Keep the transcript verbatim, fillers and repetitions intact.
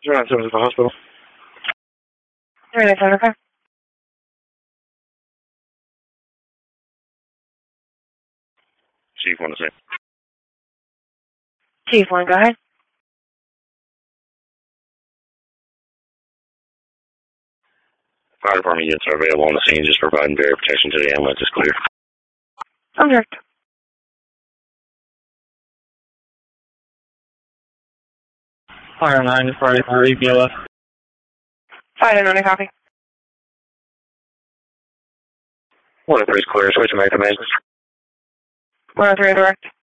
You're not to the hospital. You're in a car. Chief, want to say. Chief one, go ahead. Fire department units are available on the scene, just providing barrier protection to the ambulance is clear. Object. Fire nine is Friday for E P L F. Fire nine, copy. one oh three is clear, switch to make the maintenance. one oh three, direct.